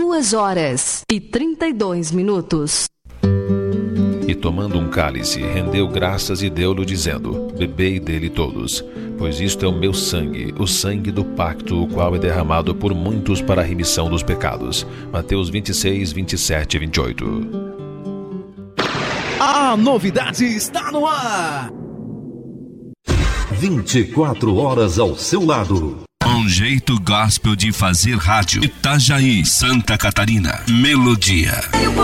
2h32. E tomando um cálice, rendeu graças e deu-lhe, dizendo: bebei dele todos, pois isto é o meu sangue, o sangue do pacto, o qual é derramado por muitos para a remissão dos pecados. Mateus 26, 27 e 28. A novidade está no ar! 24 horas ao seu lado. Um jeito gospel de fazer rádio. Itajaí, Santa Catarina. Melodia.